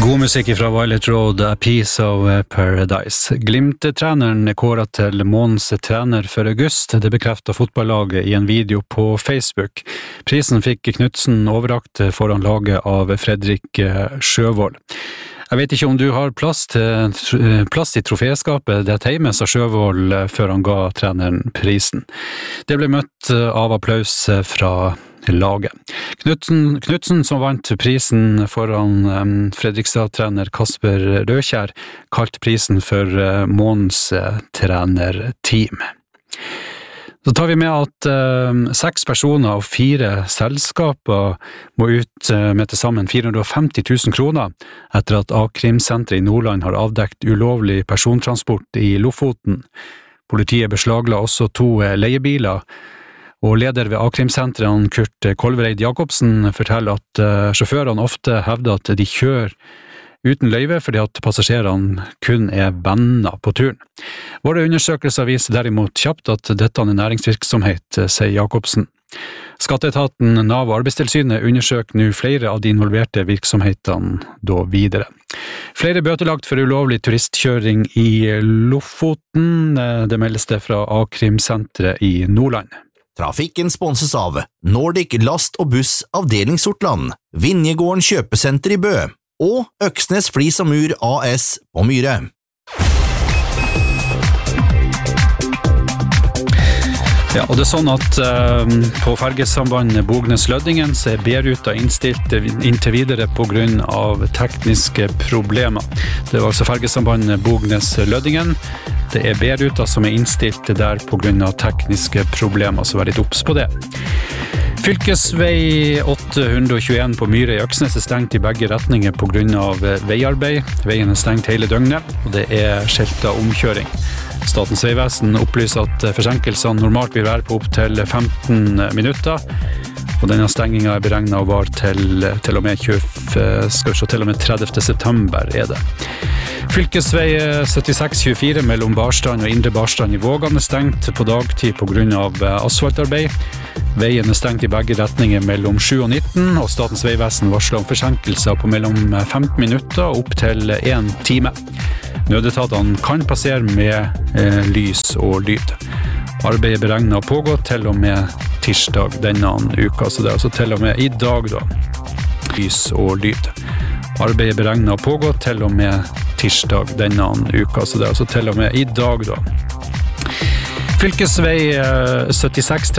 God musikk fra Violet Road, A Piece of Paradise. Glimt-treneren kåret til månedens trener for august. Det bekreftet fotballaget i en video på Facebook. Prisen fikk Knutsen overrakt foran laget av Fredrik Sjøvold. Jeg vet ikke om du har plass i troféskapet det hjemme, sa Sjøvold før han ga treneren prisen. Det ble møtt av applaus fra laget. Knutsen som vant prisen foran Fredrikstad-trener Kasper Røkjær, kalt prisen for månedens trenerteam. Så tar vi med at 6 personer og 4 selskaper må ut med til sammen 450 000 kroner etter at A-krimsenteret i Nordland har avdekt ulovlig persontransport i Lofoten. Politiet beslagla også 2 leiebiler, og leder ved A-krimsenteret Kurt Kolvereid Jakobsen forteller at sjåførene ofte hevder at de kjører uten løyve fordi at passasjerene kun venner på turen. Våre undersøkelser viser derimot kjapt at dette næringsvirksomhet, sier Jakobsen. Skatteetaten, Nav og Arbeidstilsynet undersøker nå flere av de involverte virksomhetene da videre. Flere bøtelagt for ulovlig turistkjøring i Lofoten, det meldes det fra A-krimsenteret i Nordland. Trafikken sponses av Nordic Last og Buss avdeling Sortland, Vinjegården kjøpesenter i Bø og Øksnes Flis og Mur AS på Myre. Ja, og det sånn at på fergesambandet Bognes-Lødingen så B-ruta innstilt inntil videre på grunn av tekniske problemer. Det var altså fergesambandet Bognes-Lødingen. Det B-ruta som innstilt der på grunn av tekniske problemer, så vær litt obs på det. Fylkesvei 821 på Myre i Øksnes stengt i begge retninger på grunn av veiarbeid. Veien stengt hele døgnet, og det skiltet omkjøring. Statens vegvesen opplyser at forsinkelsene normalt vil være på opp til 15 minutter, og denne stengingen beregnet å vare til og med 30. september det. Fylkesvei 7624 mellom Barstrand og Indre Barstrand i Vågan stengt på dagtid på grunn av asfaltarbeid. Veien stengt i begge retninger mellom 7 og 19, og Statens vegvesen varsler om forsinkelser på mellom 15 minutter og opp til 1 time. Nødetatene kan passere med lys og lyd. Arbeidet beregnet å pågå til og med tirsdag denne uka, så det altså til og med i dag da. Lys og lyd. Arbeidet beregnet å pågå til og med tirsdag denne uka, så det altså til og med i dag da. Fylkesvei 76